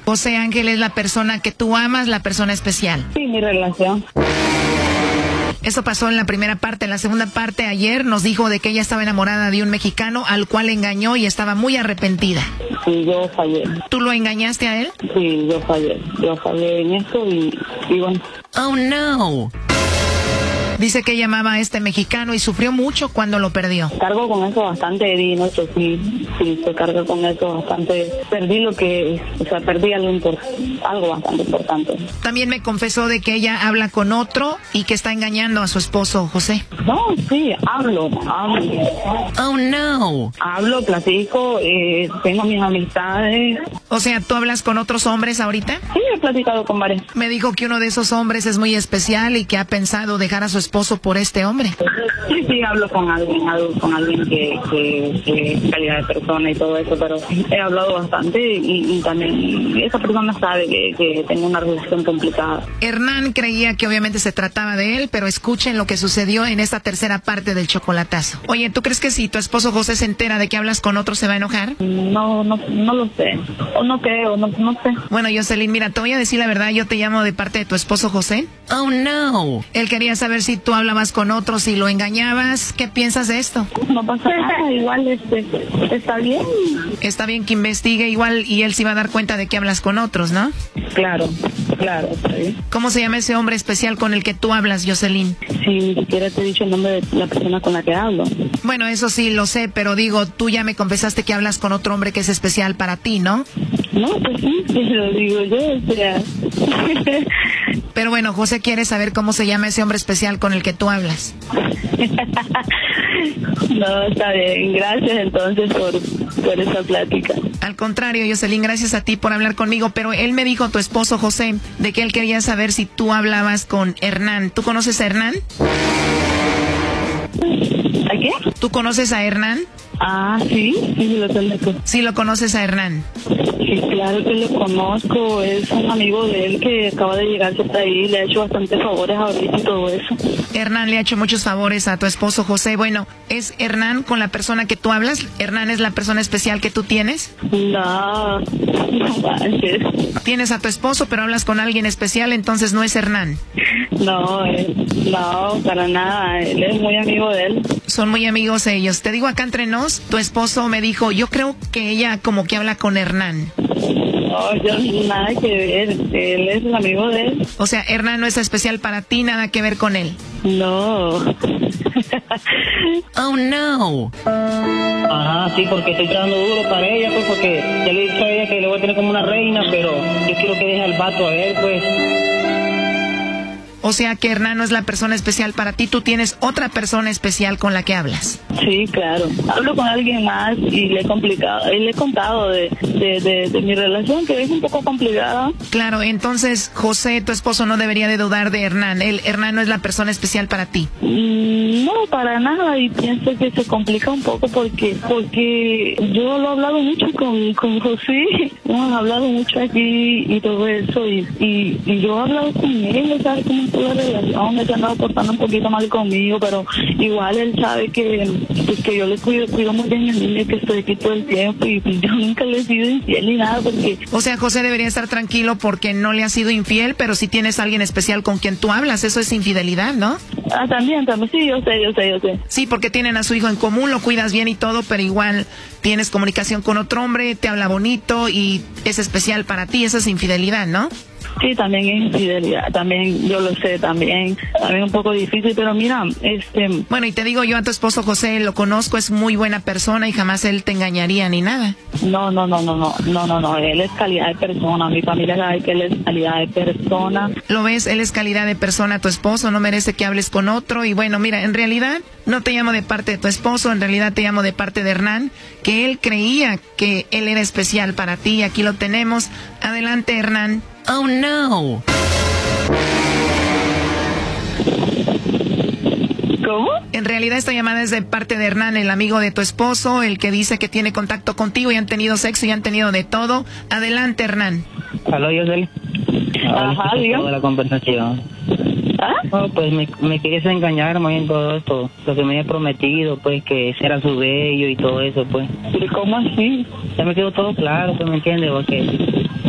José Ángel es la persona que tú amas, la persona especial. Sí, mi relación. Eso pasó en la primera parte. En la segunda parte, ayer nos dijo de que ella estaba enamorada de un mexicano al cual engañó y estaba muy arrepentida. Sí, yo fallé. ¿Tú lo engañaste a él? Sí, yo fallé. Yo fallé en eso y bueno. Oh, no. Dice que ella amaba a este mexicano y sufrió mucho cuando lo perdió. Cargo con eso bastante, Eddie, no sé, sí, se carga con eso bastante. Perdí perdí algo bastante importante. También me confesó de que ella habla con otro y que está engañando a su esposo, José. No, sí, hablo. Oh, no. Hablo, platico, tengo mis amistades. O sea, ¿tú hablas con otros hombres ahorita? Sí, he platicado con varios. Me dijo que uno de esos hombres es muy especial y que ha pensado dejar a su esposo por este hombre. Sí, hablo con alguien que es calidad de persona y todo eso, pero he hablado bastante y también esa persona sabe que tengo una relación complicada. Hernán creía que obviamente se trataba de él, pero escuchen lo que sucedió en esta tercera parte del chocolatazo. Oye, ¿tú crees que si tu esposo José se entera de que hablas con otro se va a enojar? No lo sé, o no creo, no sé. Bueno, Jocelyn, mira, te voy a decir la verdad, yo te llamo de parte de tu esposo José. Oh, no. Él quería saber si tú hablabas con otros y lo engañabas. ¿Qué piensas de esto? No pasa nada, igual está bien. Está bien que investigue igual y él se va a dar cuenta de que hablas con otros, ¿no? Claro, está bien. ¿Cómo se llama ese hombre especial con el que tú hablas, Jocelyn? Sí, ni siquiera te he dicho el nombre de la persona con la que hablo. Bueno, eso sí lo sé, pero digo, tú ya me confesaste que hablas con otro hombre que es especial para ti, ¿no? No, pues sí, te lo digo yo, o sea. Pero bueno, José quiere saber cómo se llama ese hombre especial con el que tú hablas. No, está bien. Gracias entonces por esa plática. Al contrario, Jocelyn, gracias a ti por hablar conmigo, pero él me dijo, tu esposo José, de que él quería saber si tú hablabas con Hernán. ¿Tú conoces a Hernán? ¿A qué? ¿Tú conoces a Hernán? Ah, sí, lo conozco. Sí, lo conoces a Hernán. Sí, claro que lo conozco, es un amigo de él que acaba de llegar hasta ahí, le ha hecho bastantes favores ahorita y todo eso. Hernán le ha hecho muchos favores a tu esposo José. Bueno, ¿es Hernán con la persona que tú hablas? ¿Hernán es la persona especial que tú tienes? No manches. Tienes a tu esposo, pero hablas con alguien especial, entonces no es Hernán. No, para nada, él es muy amigo de él. Son muy amigos ellos. Te digo acá entre nos, tu esposo me dijo, yo creo que ella como que habla con Hernán. No, yo nada que ver, él es el amigo de él. O sea, Hernán no es especial para ti, nada que ver con él. No. Oh, no. Ajá, sí, porque estoy echando duro para ella, pues, porque ya le he dicho a ella que le voy a tener como una reina, pero yo quiero que deje al vato a él, pues. O sea que Hernán no es la persona especial para ti, tú tienes otra persona especial con la que hablas. Sí, claro. Hablo con alguien más y le he contado de mi relación, que es un poco complicada. Claro, entonces José, tu esposo, no debería de dudar de Hernán. Hernán no es la persona especial para ti. No, para nada, y pienso que se complica un poco porque yo lo he hablado mucho con José, hemos hablado mucho aquí y todo eso, y yo he hablado con él, ¿sabes cómo es la relación? Él se andaba portando un poquito mal conmigo, pero igual él sabe que yo le cuido muy bien al niño, que estoy aquí todo el tiempo, y yo nunca le he sido infiel ni nada, porque... O sea, José debería estar tranquilo porque no le ha sido infiel, pero si tienes a alguien especial con quien tú hablas, eso es infidelidad, ¿no? Ah, también, sí, yo sé. Sí, porque tienen a su hijo en común, lo cuidas bien y todo, pero igual tienes comunicación con otro hombre, te habla bonito y es especial para ti, eso es infidelidad, ¿no? Sí, también es infidelidad, también yo lo sé, también un poco difícil, pero mira, Bueno, y te digo yo a tu esposo José, lo conozco, es muy buena persona y jamás él te engañaría ni nada. No, él es calidad de persona, mi familia sabe que él es calidad de persona. ¿Lo ves? Él es calidad de persona, tu esposo, no merece que hables con otro, y bueno, mira, en realidad no te llamo de parte de tu esposo, en realidad te llamo de parte de Hernán, que él creía que él era especial para ti, aquí lo tenemos. Adelante, Hernán. Oh, no. ¿Cómo? En realidad esta llamada es de parte de Hernán, el amigo de tu esposo, el que dice que tiene contacto contigo y han tenido sexo y han tenido de todo. Adelante, Hernán. Aló, Yosel. Ajá, diga. Toda la conversación. ¿Ah? No, pues me querías engañar más en todo esto, lo que me había prometido, pues que era su bello y todo eso, pues. ¿Pero cómo así? Ya me quedó todo claro, pues, ¿me entiendes? Porque